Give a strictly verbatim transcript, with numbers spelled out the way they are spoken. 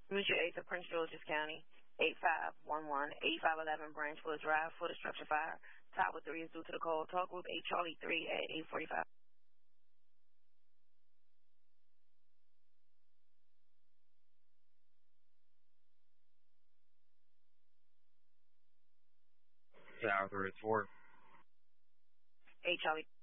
Mutual Aid to Prince George's County, eight five one one, eight five one one Branchwood Drive for the structure fire. Tower three is due to the call. Talk Group eight Charlie three at eight forty-five. Tower three is four. eight Charlie